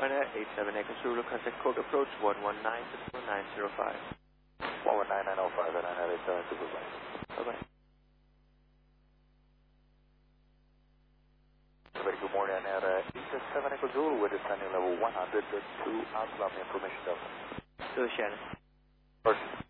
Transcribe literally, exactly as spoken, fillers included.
Ryanair eight seven Echo Zulu, contact code approach one one nine nine zero five. one one nine nine zero five, Ryanair eight seven Echo Zulu. Bye-bye. Very good morning, Ryanair eight seven Echo Zulu with descending level one hundred to Amsterdam information delta. To Shannon. First.